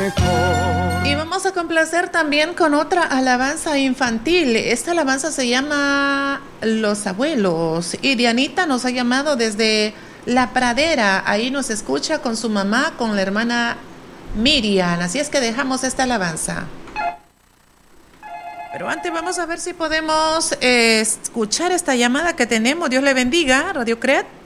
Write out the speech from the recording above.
Y vamos a complacer también con otra alabanza infantil. Esta alabanza se llama Los Abuelos. Y Dianita nos ha llamado desde La Pradera. Ahí nos escucha con su mamá, con la hermana Miriam. Así es que dejamos esta alabanza. Pero antes vamos a ver si podemos escuchar esta llamada que tenemos. Dios le bendiga, Radio Cred.